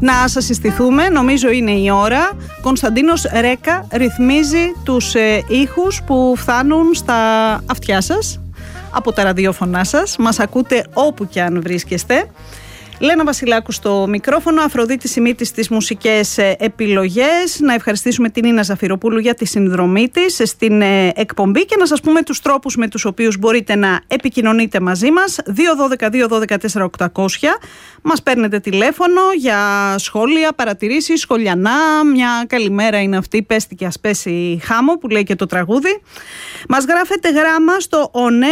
Να σας συστηθούμε, νομίζω είναι η ώρα. Κωνσταντίνος Ρέκα ρυθμίζει τους ήχους που φτάνουν στα αυτιά σας από τα ραδιόφωνά σας. Μας ακούτε όπου και αν βρίσκεστε. Λένα Βασιλάκου στο μικρόφωνο, Αφροδίτη Σιμίτης στις μουσικές επιλογές. Να ευχαριστήσουμε την Ίνα Ζαφυροπούλου για τη συνδρομή της στην εκπομπή και να σας πούμε τους τρόπους με τους οποίους μπορείτε να επικοινωνείτε μαζί μας. 212-212-4800. Μας παίρνετε τηλέφωνο για σχόλια, παρατηρήσεις, σχολιανά. Μια καλημέρα είναι αυτή, πέστη και ας πέσει χάμο που λέει και το τραγούδι. Μας γράφετε γράμμα στο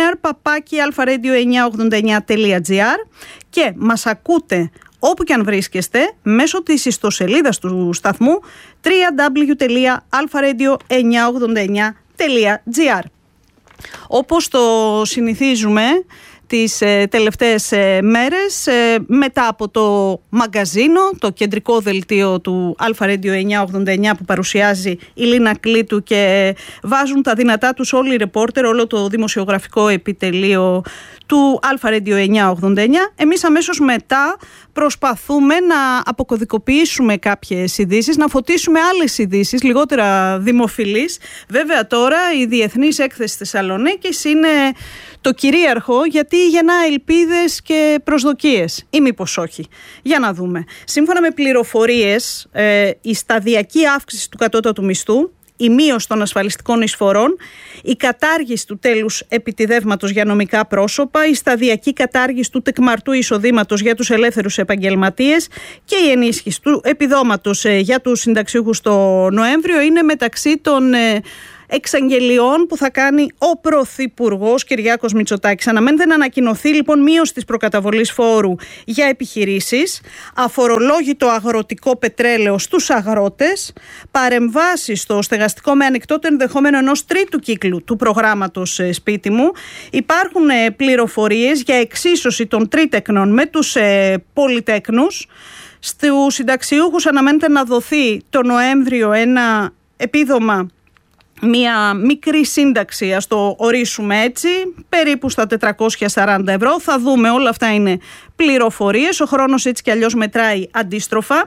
onair@alpharadio989.gr και μας ακούτε όπου και αν βρίσκεστε μέσω της ιστοσελίδας του σταθμού www.alpharadio989.gr. Όπως το συνηθίζουμε τις τελευταίες μέρες, μετά από το μαγκαζίνο, το κεντρικό δελτίο του Alpha Radio 989 που παρουσιάζει η Λίνα Κλήτου και βάζουν τα δυνατά τους όλοι οι ρεπόρτερ, όλο το δημοσιογραφικό επιτελείο του Alpha Radio 989, εμείς αμέσως μετά προσπαθούμε να αποκωδικοποιήσουμε κάποιες ειδήσεις, να φωτίσουμε άλλες ειδήσεις, λιγότερα δημοφιλείς. Βέβαια τώρα η Διεθνής Έκθεση Θεσσαλονίκης είναι το κυρίαρχο, γιατί γεννά ελπίδες και προσδοκίες, ή μήπως όχι. Για να δούμε. Σύμφωνα με πληροφορίες, η σταδιακή αύξηση του κατώτατου μισθού, η μείωση των ασφαλιστικών εισφορών, η κατάργηση του τέλους επιτιδεύματος για νομικά πρόσωπα, η σταδιακή κατάργηση του τεκμαρτού εισοδήματος για τους ελεύθερους επαγγελματίες και η ενίσχυση του επιδόματος για τους συνταξιούχους το Νοέμβριο είναι μεταξύ των εξαγγελιών που θα κάνει ο Πρωθυπουργός Κυριάκος Μητσοτάκης. Αναμένεται να ανακοινωθεί λοιπόν μείωση της προκαταβολής φόρου για επιχειρήσεις, αφορολόγητο αγροτικό πετρέλαιο στους αγρότες, παρεμβάσεις στο στεγαστικό με ανοιχτό το ενδεχόμενο ενός τρίτου κύκλου του προγράμματος Σπίτι μου. Υπάρχουν πληροφορίες για εξίσωση των τρίτεκνων με τους πολυτέκνους. Στους συνταξιούχους αναμένεται να δοθεί το Νοέμβριο ένα επίδομα, μια μικρή σύνταξη, ας το ορίσουμε έτσι, περίπου στα 440 ευρώ. Θα δούμε, όλα αυτά είναι πληροφορίες. Ο χρόνος έτσι κι αλλιώς μετράει αντίστροφα.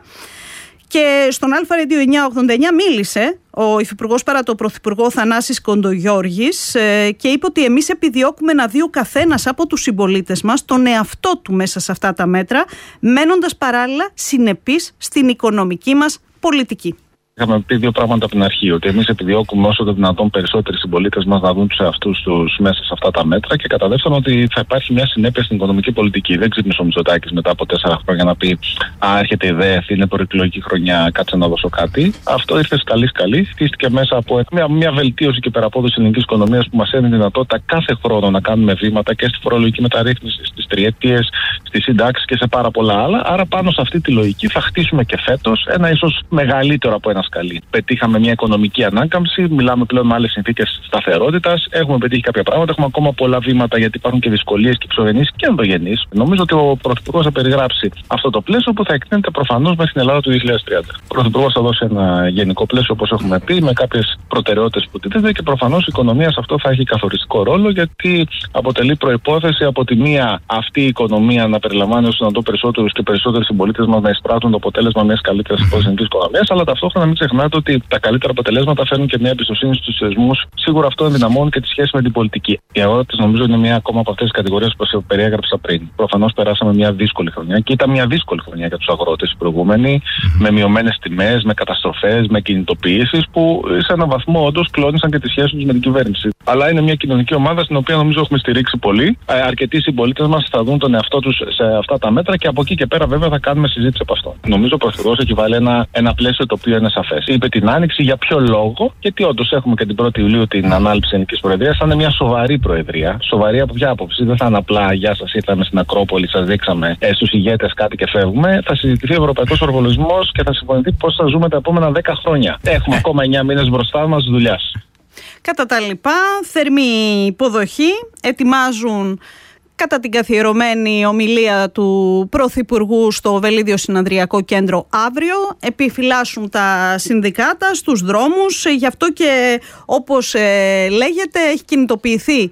Και στον Alpha Radio 989 μίλησε ο Υφυπουργός παρά το Πρωθυπουργό Θανάσης Κοντογιώργης και είπε ότι εμείς επιδιώκουμε να δει ο καθένας από τους συμπολίτες μας τον εαυτό του μέσα σε αυτά τα μέτρα, μένοντας παράλληλα συνεπείς στην οικονομική μας πολιτική. Είχαμε πει δύο πράγματα από την αρχή. Ότι εμείς επιδιώκουμε όσο το δυνατόν περισσότεροι συμπολίτες μας να δουν τους εαυτούς τους μέσα σε αυτά τα μέτρα. Και κατά δεύτερον, ότι θα υπάρχει μια συνέπεια στην οικονομική πολιτική. Δεν ξύπνησε ο Μητσοτάκης μετά από 4 χρόνια να πει έρχεται η ΔΕΘ, είναι προεκλογική χρονιά, κάτσε να δώσω κάτι. Αυτό ήρθε σκαλί-σκαλί. Χτίστηκε μέσα από μια βελτίωση και περαπόδοση της ελληνικής οικονομίας που μας έδινε δυνατότητα κάθε χρόνο να κάνουμε βήματα και στη φορολογική μεταρρύθμιση, στις τριετίες, στις συντάξεις και σε πάρα πολλά άλλα. Άρα, πάνω σε αυτή τη λογική θα χτίσουμε και φέτος ένα ίσως μεγαλύτερο από ένα σκαλί. Πετύχαμε μια οικονομική ανάκαμψη, μιλάμε πλέον με άλλες συνθήκες σταθερότητας, έχουμε πετύχει κάποια πράγματα, έχουμε ακόμα πολλά βήματα γιατί υπάρχουν και δυσκολίες και εξωγενείς και ενδογενείς. Νομίζω ότι ο Πρωθυπουργός θα περιγράψει αυτό το πλαίσιο που θα εκτείνεται προφανώς μέσα στην Ελλάδα του 2030. Ο Πρωθυπουργός θα δώσει ένα γενικό πλαίσιο, όπως έχουμε πει, με κάποιες προτεραιότητες που τίθενται και προφανώς η οικονομία σε αυτό θα έχει καθοριστικό ρόλο, γιατί αποτελεί προϋπόθεση από τη μία αυτή η οικονομία να περιλαμβάνει όσο να το περισσότερους και περισσότερους συμπολίτες μας να εισπράττουν το αποτέλεσμα μιας καλύτερης ελληνικής οικονομίας, αλλά ταυτόχρονα μην ξεχνάτε ότι τα καλύτερα αποτελέσματα φέρνουν και μια εμπιστοσύνη στους θεσμούς. Σίγουρα αυτό ενδυναμώνει και τη σχέση με την πολιτική. Οι αγρότες νομίζω είναι μια ακόμα από αυτές τις κατηγορίες που περιέγραψα πριν. Προφανώς περάσαμε μια δύσκολη χρονιά και ήταν μια δύσκολη χρονιά για τους αγρότες οι προηγούμενοι, με μειωμένες τιμές, με καταστροφές, με κινητοποιήσεις που σε έναν βαθμό όντως κλώνησαν και τη σχέση τους με την κυβέρνηση. Αλλά είναι μια κοινωνική ομάδα στην οποία νομίζω έχουμε στηρίξει πολύ. Αρκετοί συμπολίτες μας θα δουν τον εαυτό τους σε αυτά τα μέτρα και από εκεί και πέρα βέβαια θα κάνουμε συζήτηση από αυτό. Νομίζω ο Πρωθυπουργός έχει βάλει ένα πλαίσιο το οποίο είναι σαφές. Είπε την Άνοιξη για ποιο λόγο, γιατί όντως έχουμε και την 1η Ιουλίου την ανάληψη ελληνικής προεδρίας. Θα είναι μια σοβαρή προεδρία. Σοβαρή από ποια άποψη? Δεν θα είναι απλά γεια σας, ήρθαμε στην Ακρόπολη, σας δείξαμε στους ηγέτες κάτι και φεύγουμε. Θα συζητηθεί ο ευρωπαϊκός ορβολισμός και θα συμφωνηθεί πώς θα ζούμε τα επόμενα 10 χρόνια. Έχουμε ακόμα 9 μήνες μπροστά μας δουλειάς. Κατά τα λοιπά, θερμή υποδοχή, ετοιμάζουν κατά την καθιερωμένη ομιλία του Πρωθυπουργού στο Βελίδιο Συναντριακό Κέντρο αύριο. Επιφυλάσσουν τα συνδικάτα στους δρόμους, γι' αυτό και όπως λέγεται έχει κινητοποιηθεί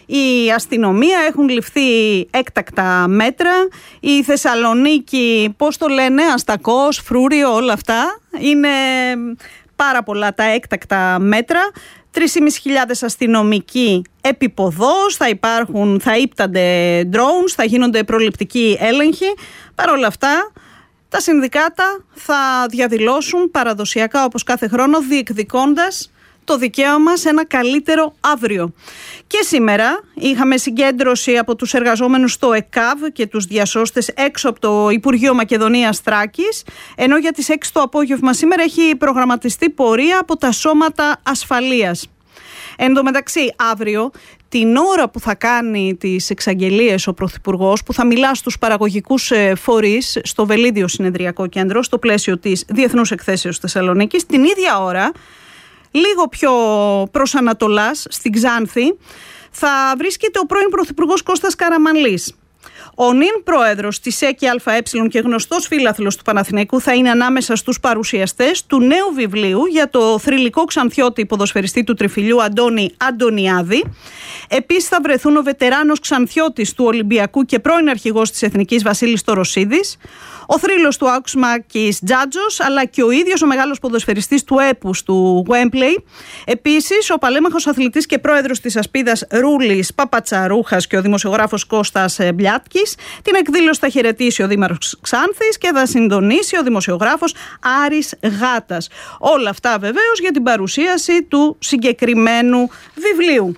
η αστυνομία, έχουν ληφθεί έκτακτα μέτρα. Η Θεσσαλονίκη, πώς το λένε, Αστακός, Φρούριο, όλα αυτά. Είναι πάρα πολλά τα έκτακτα μέτρα. 3.500 αστυνομικοί επιποδός, θα ύπτανται drones, θα γίνονται προληπτικοί έλεγχοι. Παρ' όλα αυτά, τα συνδικάτα θα διαδηλώσουν παραδοσιακά όπως κάθε χρόνο, διεκδικώντας το δικαίωμα σε ένα καλύτερο αύριο. Και σήμερα είχαμε συγκέντρωση από τους εργαζόμενους στο ΕΚΑΒ και τους διασώστες έξω από το Υπουργείο Μακεδονίας Θράκης, ενώ για τις 6 το απόγευμα σήμερα έχει προγραμματιστεί πορεία από τα σώματα ασφαλείας. Εν τω μεταξύ, αύριο, την ώρα που θα κάνει τις εξαγγελίες ο Πρωθυπουργός, που θα μιλά στους παραγωγικούς φορείς στο Βελίδιο Συνεδριακό Κέντρο, στο πλαίσιο της Διεθνούς Εκθέσεως Θεσσαλονίκης, την ίδια ώρα, λίγο πιο προς Ανατολάς, στην Ξάνθη, θα βρίσκεται ο πρώην Πρωθυπουργός Κώστας Καραμανλής. Ο νυν πρόεδρος της ΕΚΑΕ και γνωστός φίλαθλος του Παναθηναϊκού θα είναι ανάμεσα στους παρουσιαστές του νέου βιβλίου για το θρυλικό ξανθιώτη ποδοσφαιριστή του Τριφυλιού Αντώνη Αντωνιάδη. Επίσης θα βρεθούν ο βετεράνος ξανθιώτης του Ολυμπιακού και πρώην αρχηγός της Εθνικής Βασίλης Τωροσίδης, ο θρύλος του Άουξ Μάκης Τζάτζος, αλλά και ο ίδιος ο μεγάλος ποδοσφαιριστής του έπους του Γουέμπλεϊ. Επίσης, ο παλέμαχος αθλητής και πρόεδρος της Ασπίδας Ρούλης Παπατσαρούχας και ο δημοσιογράφος Κώστας Μπλιάτκης. Την εκδήλωση θα χαιρετήσει ο Δήμαρχος Ξάνθης και θα συντονίσει ο δημοσιογράφος Άρης Γάτας. Όλα αυτά βεβαίως για την παρουσίαση του συγκεκριμένου βιβλίου.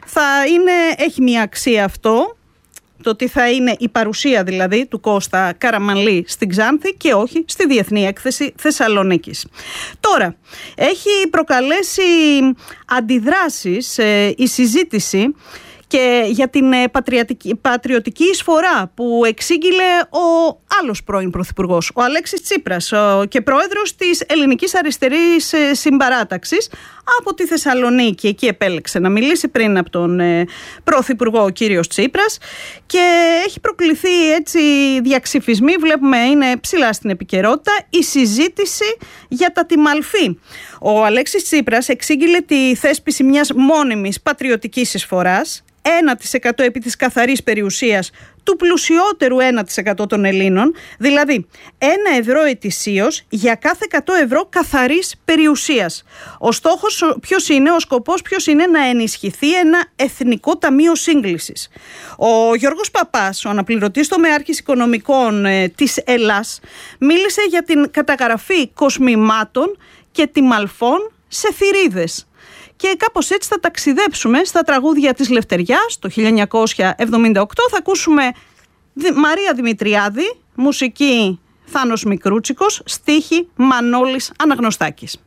Έχει μια αξία αυτό, το ότι θα είναι η παρουσία δηλαδή του Κώστα Καραμανλή στην Ξάνθη και όχι στη Διεθνή Έκθεση Θεσσαλονίκης. Τώρα, έχει προκαλέσει αντιδράσεις η συζήτηση και για την πατριωτική εισφορά που εξήγηλε ο άλλος πρώην πρωθυπουργός, ο Αλέξης Τσίπρας, και πρόεδρος της Ελληνικής Αριστερής Συμπαράταξης από τη Θεσσαλονίκη. Εκεί επέλεξε να μιλήσει πριν από τον πρωθυπουργό ο κύριος Τσίπρας και έχει προκληθεί έτσι διαξυφισμοί, βλέπουμε είναι ψηλά στην επικαιρότητα, η συζήτηση για τα τιμαλφή. Ο Αλέξης Τσίπρας εξήγηλε τη θέσπιση μιας μόνιμης πατριωτικής εισφοράς, 1% επί της καθαρής περιουσίας του πλουσιότερου 1% των Ελλήνων, δηλαδή 1 ευρώ ετησίως για κάθε 100 ευρώ καθαρής περιουσίας. Ο στόχος ποιος είναι, ο σκοπός ποιος είναι? Να ενισχυθεί ένα εθνικό ταμείο σύγκλησης. Ο Γιώργος Παπάς, ο αναπληρωτής τομεάρχης οικονομικών της Ελλάς, μίλησε για την καταγραφή κοσμημάτων και τιμαλφών σε θηρίδες. Και κάπως έτσι θα ταξιδέψουμε στα τραγούδια της Λευτεριάς το 1978. Θα ακούσουμε Μαρία Δημητριάδη, μουσική Θάνος Μικρούτσικος, στίχη Μανώλης Αναγνωστάκης.